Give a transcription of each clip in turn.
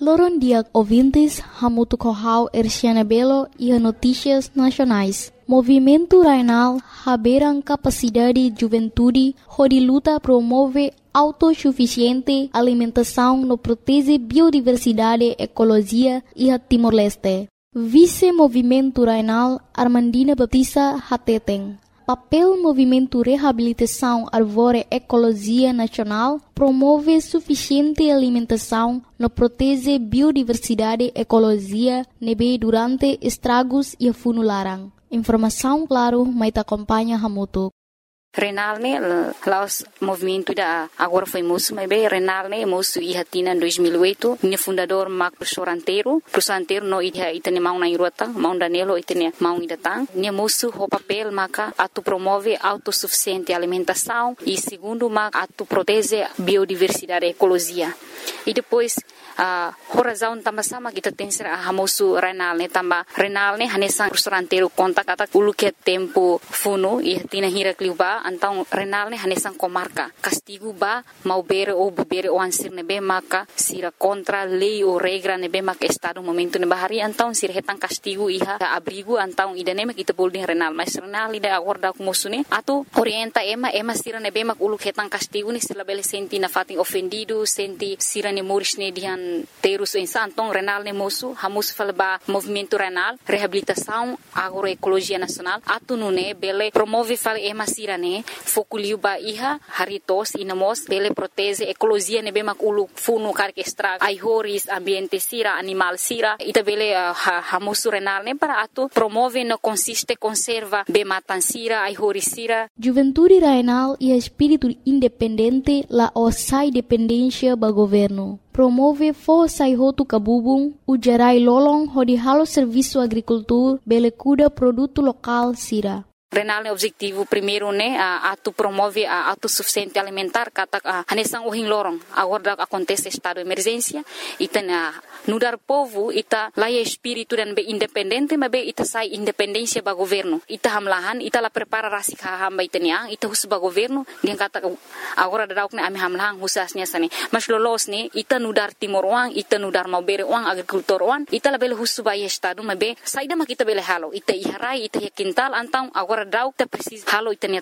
Loron dia ouvintes, Hamutu Kohau Erciana Belo e a Notícias Nacionais. Movimento Rainal haberam capacidade de juventude, onde luta promove autossuficiente alimentação no protege biodiversidade, ecologia e a Timor-Leste. Vice-Movimento Rainal Armandina Baptista Hateteng. Papel Movimento Reabilitação Arvore Ecologia Nacional promove suficiente alimentação no protege biodiversidade ecologia nebe durante estragos e funularan. Informação claro, mas acompanha Hamutu. Renal ne laos movimento da agora foi moço, mas bem Renal ne moço e hatina em 2008, ne fundador Mac professor anteiro no itene mau na irota, mau Danilo itene mau idatang, ne moço o papel maca atu promove autossuficiente alimentação e segundo mac atu protege biodiversidade ecologia. E depois a razão também sama kita tem ser a moço Renal ne tamba Renal ne hanesan professor anteiro conta kata ulu que tempo funo e hatina hira kliuba então Renal ne hanesan comarca castigo ba mau bere o ansir nebe maka sira contra lei ou regra nebe maka estado momento ne bahari então sira hetan castigo iha abrigo então idane mak kita boleh Renal mas Renal ida acorda com moço ne atu orienta ema sira nebe mak ulu hetan castigo ne sila bele senti na fatin ofendido senti sira ne moris ne dihan terus então Renal ne moço hamus falba movimento Renal reabilitação agroecologia nacional atu nune bele promove fal ema sira ne fokuliu ba iha haritos inamos bele protege ecologia nebe mak ulu funu karke extra ai horis ambiente sira animal sira ita bele hamusu Renal ne para atu promove no consiste conserva be matan sira ai horis sira. Juventude Rainal e espírito independente la osai dependência ba governo. Promove força e roto cabubung, o gerai lolong hodi halo serviço agricultura, bele cuida produto local sira. Renal ne objetivo primeiro ne atu promove a autossuficiente alimentar kata hanesan ohin lorong agora acontece estado de emergência ita nudar povo ita laia espírito dan be independente mas be ita sai independência ba governo ita hamlahan ita la prepara rasik hamba itania ita hus ba governo dia kata agora dauk ne ami hamlahan husasnya sane mas lolos ne ita nudar timor wang ita nudar mau bere wang agricultor wang ita la bele hus ba estado mas be saida mak ita bele halo ita iharai ita quintal antang agora dauk ta precisa halo itania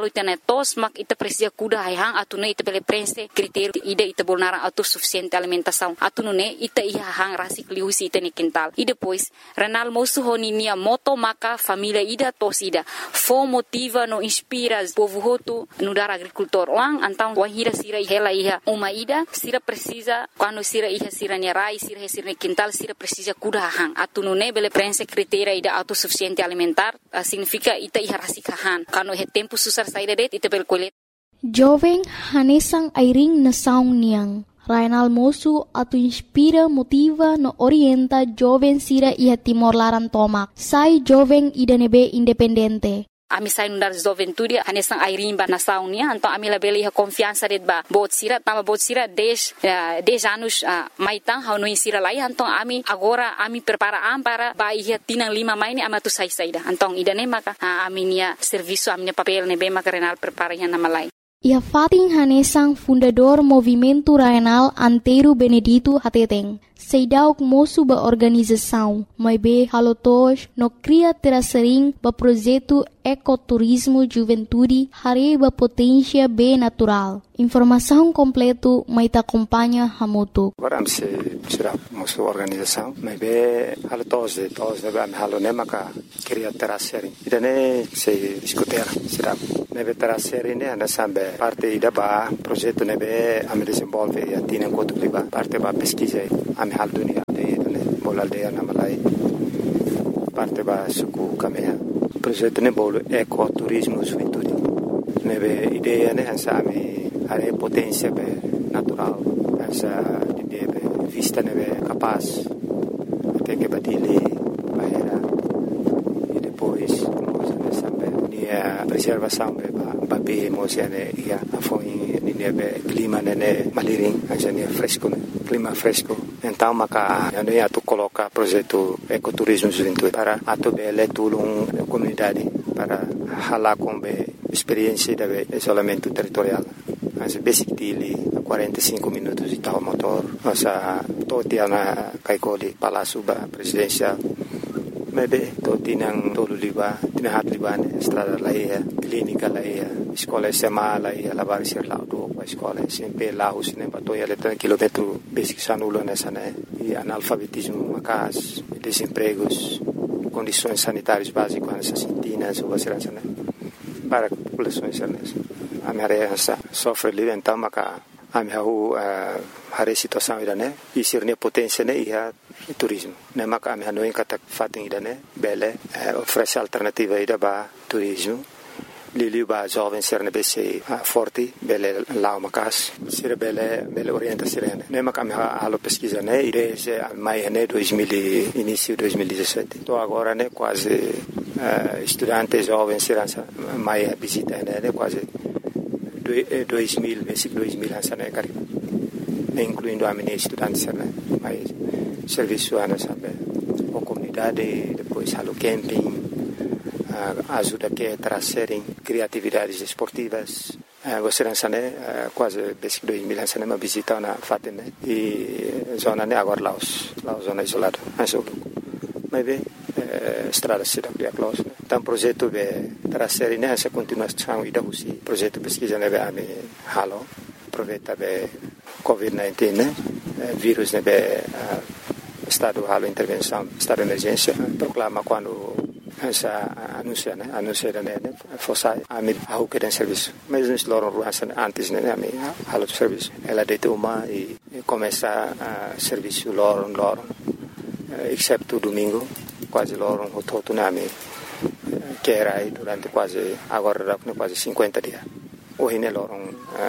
tos mak ita precisa kuda hang atune ita bele prense critério ida ita bolnara autossuficiente alimentação atune ita hang rasik liusi ita ni quintal e depois Renal moço honinia moto maka família ida tos ida fo motiva no inspira povo hotu no dar agricultor wang antang wahira sira hela iha uma ida sira precisa quando sira iha sira ni rai sira ni quintal sira precisa kuda hang atune bele prense critério ida autossuficiente alimentar significa ita iha rasik hang quando he tempo susar saída det ita bel kolet jovem hanesang airing na saung niang Rainal moço atu inspira, motiva, no orienta jovem sira iha Timor Laran tomak. Sai jovem ida nebe independente. Ami sai nundar juventude hanesang airin ba nasaun niya então ami labeli ha confiança det ba bot sira 10 anos maitang hau no sira lai então ami agora ami prepara para ba iha tinang 5 mai ni amatu sai saida então ida ne maka ami nia serviço ami papel ne be maka Renal prepara yan namalai. Ia Fatin Hanesang, fundador Movimento Rainal Anteiro Benedito Hateteng. Seidauk moço ba organização, mas be halotos no cria terasering ba projeto ecoturismo juventude hare ba potência be natural. Informação completo mas ta acompanha Hamutu. Agora se será moço organização, mas be halotos de ba halone maka cria terasering. Idane se escutar será nebe terasering ne ana sambe parte ida ba projeto nebe am desenvolve e atina enquanto liba parte ba pesquisa hal dunia de bola aldea namalai parte ba suku kamea projeto ne bolo ecoturismo juventude nebe ideia ne hansami are potência be natural essa ideia be vista nebe capaz até que badile bahera e depois nessa be a preservação be ba be mosiane ia foi nebe clima ne maliring essa ne fresco clima fresco. Então, maka eu atu coloca projeto ecoturismo juventude para atu bele tulung comunidade para hala com experiência de isolamento territorial. As basic dili 45 minutos de tal motor, nossa toti na kaikoli Palácio Presidencial. Maybe toti nang tolo liba, tinahat liba ne estrada laia, clínica laia, escola SMA laia, lavar ser lá do a escola sempre lá os ne batoia letra quilômetro basic sanulo nessa né e analfabetismo macas, desempregos, condições sanitárias básicas nessas sintinas ou assim né para a população nessa a minha área sofre livre então maca a minha a situação ida né e ser ne potência né e a turismo né maca a minha não encata fatem ida né bele oferece alternativa ida ba turismo Lili ba jovem ser ne bese forte bele lá uma casa ser bele orienta serena né maca a minha alo pesquisa né desde maio né 2000 início 2017 tô agora né quase estudantes jovens serão mais visita né quase 2000 né cara incluindo a minha estudantes né mais serviço ana sabe a comunidade depois halo camping ajuda que trazerem criatividades esportivas você né quase 2000 né uma visita na fatem né e zona né agora Laos zona isolada mas bem estrada cidade a close então projeto de trazer nessa continuação e da usi projeto pesquisa né be halo aproveita be COVID-19 né vírus né be estado halo intervenção estado de emergência proclama quando essa anuncia né fosse a mim a que tem serviço mas nós loram ruas antes né a mim halo serviço ela deita uma e começa a serviço loram exceto domingo quase loram o todo nome que era aí durante quase agora quase 50 dias hoje né loram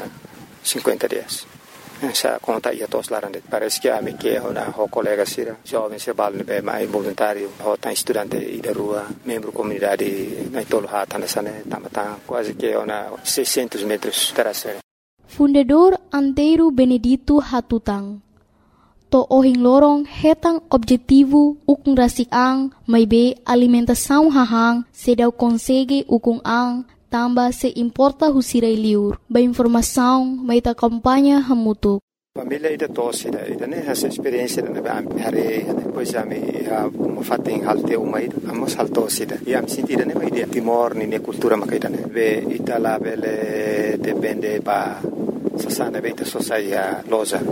50 dias essa conta ia todos lá parece que a mim que é uma colega sira jovem se balne bem mais voluntário ou tá estudante e da rua membro comunidade na tolo hata nessa né tamata quase que é uma 600 metros terceira Fundador Antero Benedito Hatutang to ohing lorong hetang objetivo ukung rasik-ang may be alimentação hahang sedaw konsege ukung ang tamba se importa husiray liur ba informação may ta kampanya hamutuk. Família ida tosse ida né essa experiência na hari depois a me fating halte umai amos haltosse ida e am sentida né ida Timor ni cultura makaida né be itala bele depende ba sasana be ita sociedade loja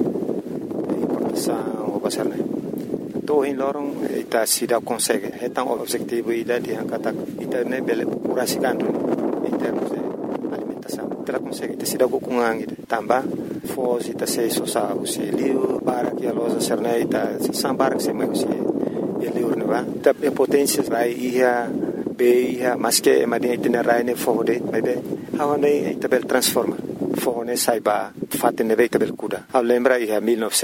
o pasar né to in lorong ita sida consegue hetang objetivo ida dia kata ita né bele curasikan em termos de alimentação ita consegue ita sida kukungang ita tamba foz ita se sosa usi liu para que a loja serna ita sambar que se mai usi liu né ba ita potência vai ia be ia mas que madia ita rai ne fode bebe hawane ita bel transforma fone saiba fatte ne veita bel kuda a lembra ia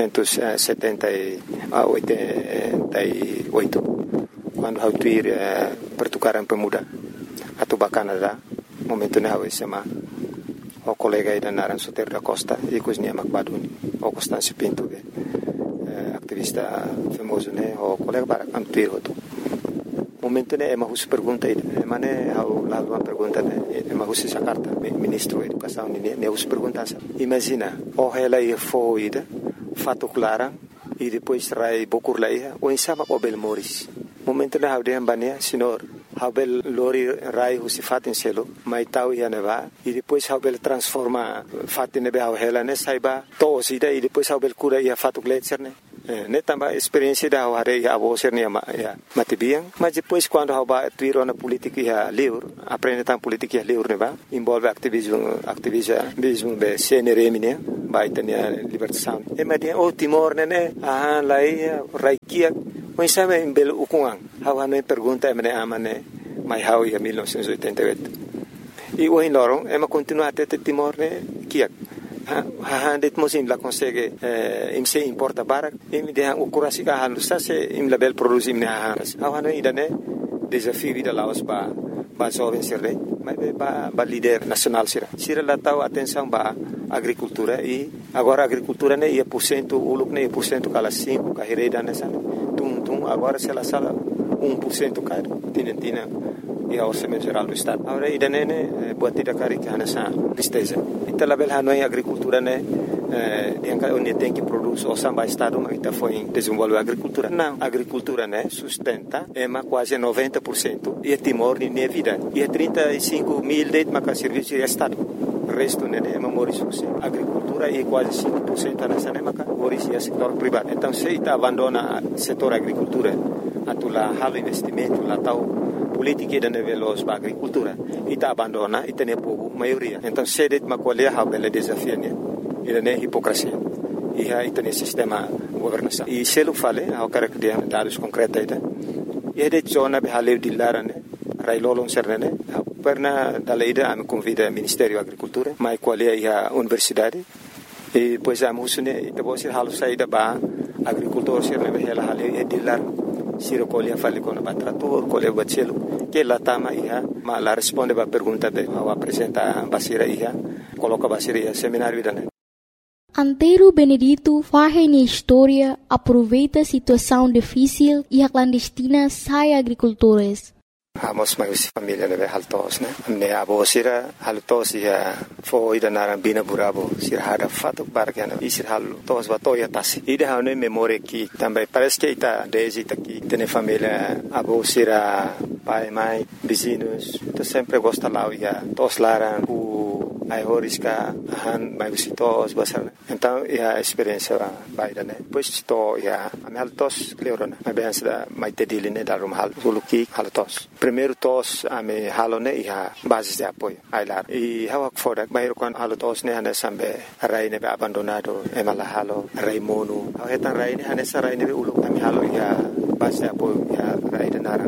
1978 quando hau tuir pertukaran pemuda atau Canada momento ne hau SMA o colega ida naran Soter da Costa e cosnia Macbaduni o Constâncio Pinto activista famoso ne o colega para antuir hoto momento ne ema hus pergunta ida mane hau la uma pergunta ne ema hus essa carta ministro da educação ne hus pergunta imagina o ela ia foi ida fato clara e depois rai bokur laia o insama o bel moris momento ne hau de ambania senhor hau bel lori rai hus fatin selo mai tau ia neva e depois hau bel transforma fatin ne hau ela ne saiba to sida e depois hau bel cura ia fato gletser ne também experiência da hari a você ne matibiang mas depois quando haba tuiro na política ia livre aprende tam política ia livre ne ba envolve ativismo be CNRM ne ba itania libertação e madia o Timor ne lai raikia mas sabe em belo ukungang hawa ne pergunta me amane mai hau ia 1988 e o em lorong ema continua até Timor ne kiak det mosim la consegue im se importa barak im de o kurasika halu se im label produce im ne haras awana idane desafio da Laos ba jovem sirre mas ba líder nacional sira la tau atenção ba agricultura e agora agricultura ne ia % uluk ne % kala 5 kahireda nessa tum agora se la sala 1% caro tina e a orçamento geral do estado agora idane ne buat tidak kari kana sa listeza ita label hanoi agricultura ne onde tem que produzir o samba estado mas está foi desenvolver a agricultura. Não, a agricultura, né, sustenta quase 90% e Timor nem vida. E 35 mil de serviço de estado. O resto né, é memorizoso. A agricultura é quase 5% nessa época, hoje é setor privado. Então se está abandona o setor agricultura, atula halo investimento lá tal política da nível da agricultura, e está abandona e tem pouco maioria. Então se det macolher a bela desafio né, ele é hipocrisia. E aí tem sistema governação. E se eu falei, eu quero que dê dados concretos aí, e de zona be haleu de lara né, railolong serne perna dalaida am convida Ministério da Agricultura, mai qual é a universidade. E depois a musune e depois halu saída ba agricultor serne be hela haleu e de lar siro colher fale com o trator, colher bachelo, que lá tama ia, mas lá responde a pergunta de ao apresentar basira ia, coloca basira ia seminário da né. Antero Benedito faz na história, aproveita a situação difícil e a clandestina sai agricultores. Amos mais família né haltos né me abo sira haltos ia foi da narambina burabo sira hada fato bargana e sira haltos batoya tasi ida hane memória que também parece que está desde aqui tem família abo sira pai mãe vizinhos tu sempre gosta lá ia tos laran ai horiska han mai visitos basar então a experiência vai da né depois to ia am haltos cleorona mas bem da mai tedili né da rum hal suluki haltos primeiro tos ame halone ia base de apoio ai lá e hawak fodak bairo kan haltos ne hane sambe rai ne abandonado emala halo rai monu hetan rai ne hane sarai ne ulu ame halo ia base de apoio ia rai de naran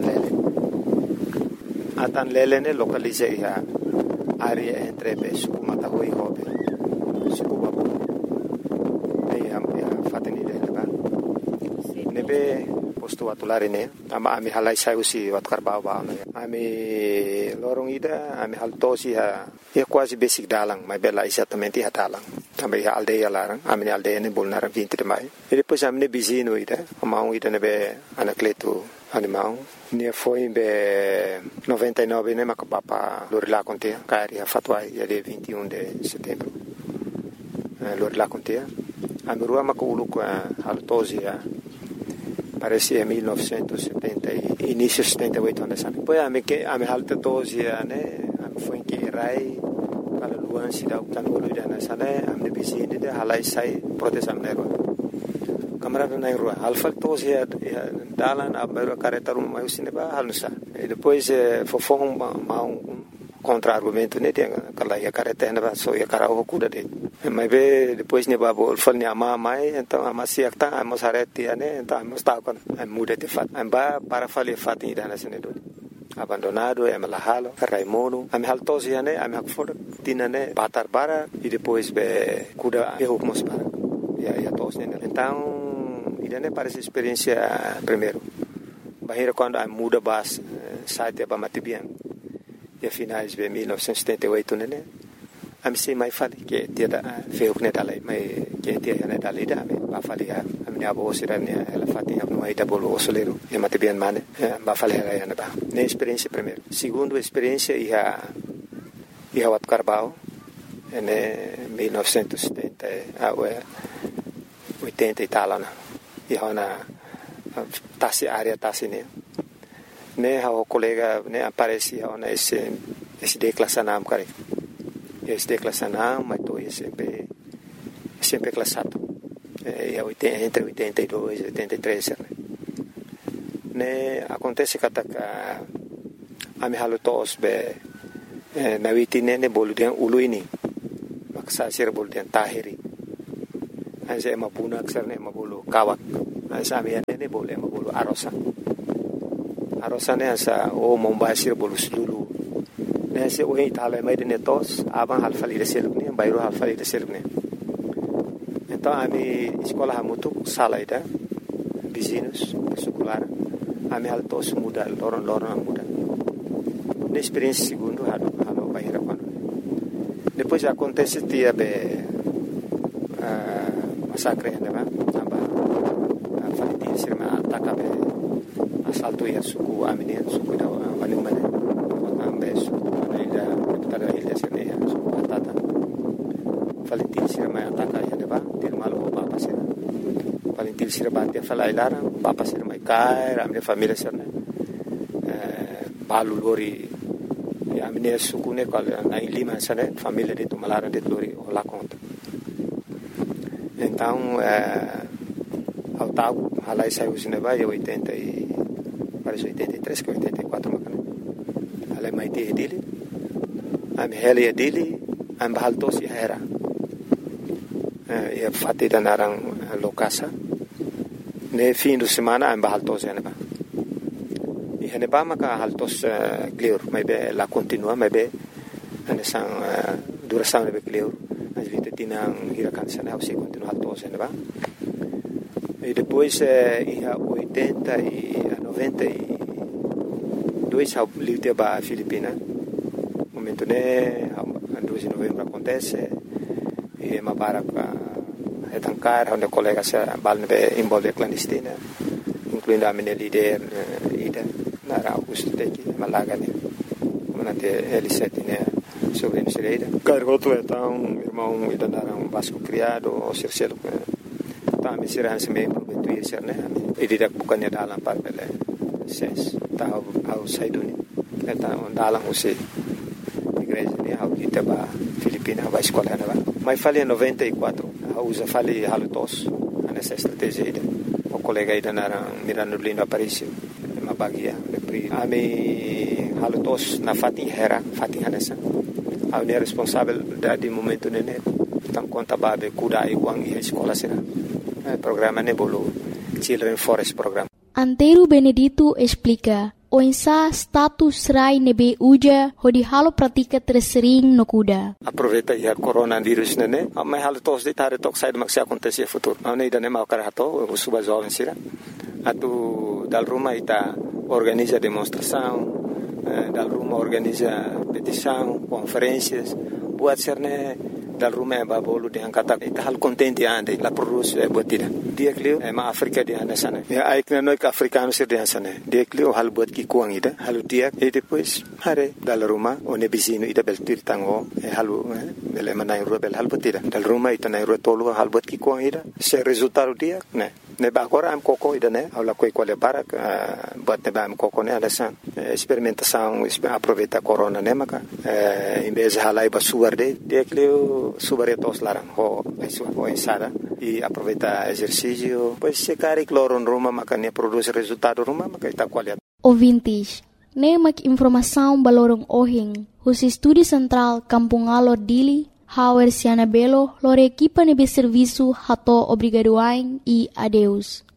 atan lele ne localize ia área entre Suku Matahui e Hobe, Suku Babu. Aí a fateni dele lá. Nebe posto atular ini, ami halai saiu si watkar bawa né. Ami lorong ida, ami haltosi ha, é quase basic dalang, mas bela exatamente ha dalang. Também a aldeia larang, ami aldeia ne bolnar 20 de maio. E depois ami ne bizino ida, amau ida nebe anacleto animal. Nia foi em 99 né macapapa Lorila contea cari a fatwa ia de 21 de setembro Lorila contea a mirua maculu com a haltosia parece 1970 início 78 anos depois a me haltosia né foi em que rai para luan sida utan oluida na sana am de bisini de halai sai protesam nero camarada na rua alfa tos ya dalan abero careta rum mais cineba halnusa e depois fofong contra argumento né tem aquela ya careta na so ya cara o cuda de mas be depois ne babo fal ne ama mai então ama siakta ama sareti né então ama sta con muda de fat amba para fale fat ida na sene do abandonado é malahalo raimono am haltos ya né am hakfor tinane patar bara e depois be cuda erro mos para ya tos né então idane parece experiência primeiro bahira quando a muda bas site ba matibian e finais de 1978 né am sei mai fale que dia da feu né dalai mai que dia né dalai da ba fale a minha avó sirane ela fatinha no aí da bolo soleiro e matibian mane ba fale ela né ba né experiência primeiro segundo experiência ia wat Carbao né 1970 80 e tal né e hona tasi área tasi né o colega né aparece hona esse declassanam cara esse declassanam mas tô sempre classado entre 82 e 83 né acontece que a me halutos be na vitine ne boludian uluini maksa sir boludian tahiri anse mapuna aksarne mabulu kawak ansa miane boleh mabulu arosane ansa o mombasir bolu sulu nese o itala mai de netos aban halfali de selukne bayro halfali de selukne então ami escola hamutu salaida vizinhos secular ami haltos muda loron muda na experiência segundo halo bayra quando depois acontece dia massacre né aba falitin sirma atakabe assalto ya suku amine suku da wanimane ambe suku na ida tada ilha sene suku atata falitin sirma mai ataka ya deba tir malo papa sira paling til sira batia falai lara papa sira mai kai ramne família sira balu lori ya amine sukune kal na lima sana família de tumalara de lori ola conta então ao tal halai sai usine vai 80 e parece 83 que 84 macana halai mai te dele am heli dele am bahaltos ya era e fatti da narang lokasa ne fim de semana am bahaltos ya neba e neba maka haltos clear mai be la continua mai be ane sang duração ne be clear as vite tinang hirakan sana se continua haltos ya neba e depois ia 80 e 92 ao livre ba Filipina momento ne 2 de novembro acontece e uma barca etancar onde colegas se balne envolve clandestina incluindo a minha líder ida na Augusto Teki Malaga né manate L7 né sobre Nigeria cargoto então irmão ida na Vasco criado o Circelo tá me será se me prometuir ser né e didak bukannya dalam parpele ses tahu outside ni então dalam usi igreja ni ao kita ba Filipina ba escola na ba mai fali 94 usa fali halutos nessa estratégia ida o colega ida na Mirano Lindo Aparicio ma bagia pri ami halutos na fatin hanesa ao ne responsável da de momento nene tam conta ba be kuda e wang e escola será programa ne bolo Children Forest program. Antero Benedito explica o insa status rai nebe uja hodi halo pratika tersering no kuda. Aproveita ia coronavírus nene, mas halo tos de tare tok sai maksi acontecer futuro. Ane ida ne mau karato, o suba jovem sira. Atu dal Roma ita organiza demonstração, dal Roma organiza petição, conferências, buat serne dal Roma ba bolu de angkata ita hal contente ande la produz buatida. Dia klio ma Afrika di ana sana. Ya aikna noi ka africano sir di sana. Dia klio hal buat ki kuang ida, halu dia e depois hare dal Roma one bisino ida bel tirtango halu bele manai rubel hal buatida. Dal Roma ita nai rotolo hal buat ki kuang ida. Se resultado dia ne ba agora am koko ida ne aula koi quale barak buat ne ba am koko ne alasan experimentação aproveita corona ne maka em vez halai ba suarde dia klio subaretos larang ho ensada e aproveita exercício pois se cari cloro em Roma maka ne produz resultado Roma maka ita qualidade. Ouvintes, nemak informação balorong ohing hus estúdio central Kampung Alor Dili Hauer Siana Belo lore equipa nebe serviço hato obrigadoain e adeus.